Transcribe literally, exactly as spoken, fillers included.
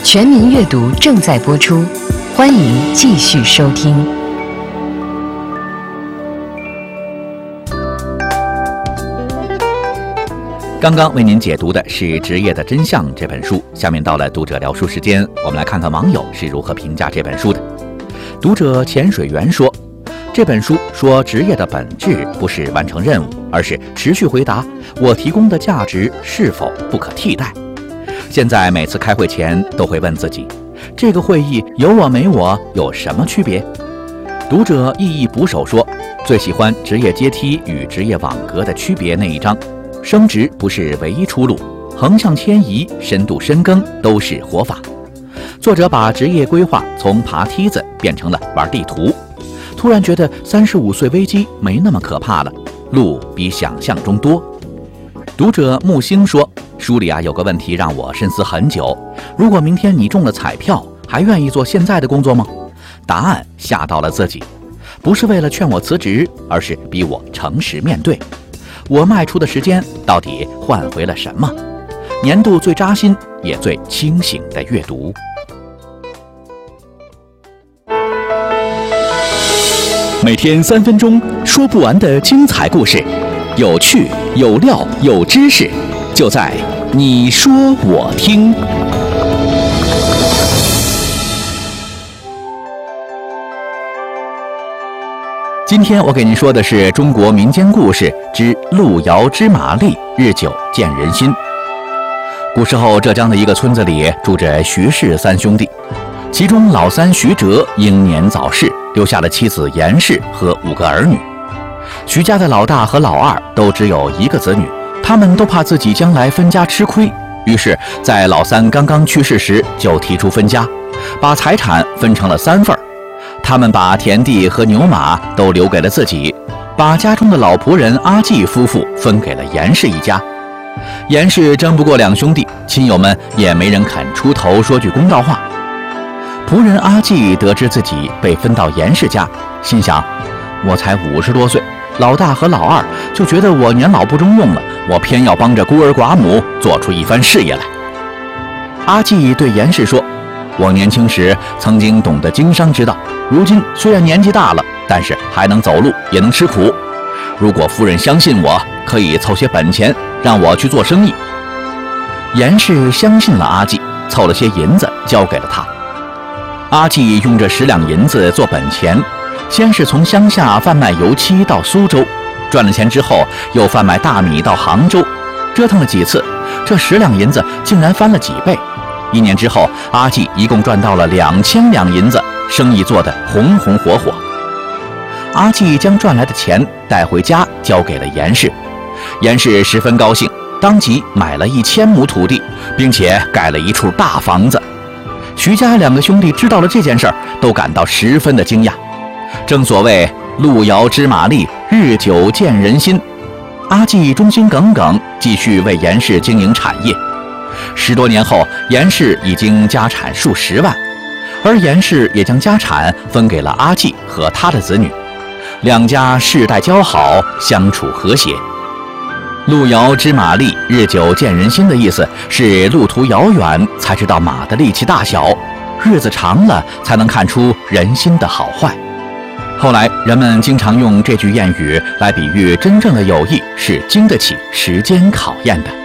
全民阅读正在播出，欢迎继续收听。 刚刚为您解读的是《职业的真相》这本书，下面到了读者聊书时间，我们来看看网友是如何评价这本书的。读者潜水员说，这本书说职业的本质不是完成任务，而是持续回答我提供的价值是否不可替代。现在每次开会前都会问自己，这个会议有我没我有什么区别？读者熠熠捕手说，最喜欢职业阶梯与职业网格的区别那一章，升职不是唯一出路，横向迁移、深度深耕都是活法。作者把职业规划从爬梯子变成了玩地图，突然觉得三十五岁危机没那么可怕了，路比想象中多。读者木星说，书里啊有个问题让我深思很久，如果明天你中了彩票，还愿意做现在的工作吗？答案吓到了自己，不是为了劝我辞职，而是逼我诚实面对，我迈出的时间到底换回了什么？年度最扎心也最清醒的阅读。 每天三分钟，说不完的精彩故事，有趣有料有知识，就在你说我听。 今天我给您说的是中国民间故事之路遥知马力，日久见人心。古时候，浙江的一个村子里住着徐氏三兄弟，其中老三徐哲英年早逝，留下了妻子严氏和五个儿女。徐家的老大和老二都只有一个子女，他们都怕自己将来分家吃亏，于是在老三刚刚去世时就提出分家，把财产分成了三份。他们把田地和牛马都留给了自己，把家中的老仆人阿季夫妇分给了严氏一家。严氏争不过两兄弟，亲友们也没人肯出头说句公道话。仆人阿季得知自己被分到严氏家，心想，我才五十多岁，老大和老二就觉得我年老不中用了，我偏要帮着孤儿寡母做出一番事业来。阿季对严氏说，我年轻时曾经懂得经商之道，如今虽然年纪大了，但是还能走路，也能吃苦。如果夫人相信我，可以凑些本钱让我去做生意。严氏相信了阿季，凑了些银子交给了他。阿季用这十两银子做本钱，先是从乡下贩卖油漆到苏州，赚了钱之后又贩卖大米到杭州，折腾了几次，这十两银子竟然翻了几倍。一年之后，阿季一共赚到了两千两银子，生意做得红红火火。阿季将赚来的钱带回家交给了严氏，严氏十分高兴，当即买了一千亩土地，并且盖了一处大房子。徐家两个兄弟知道了这件事儿，都感到十分的惊讶。正所谓路遥知马力，日久见人心。阿季忠心耿耿，继续为严氏经营产业。十多年后，严氏已经家产数十万，而严氏也将家产分给了阿季和他的子女，两家世代交好，相处和谐。路遥知马力，日久见人心的意思是路途遥远才知道马的力气大小，日子长了才能看出人心的好坏。后来人们经常用这句谚语来比喻真正的友谊是经得起时间考验的。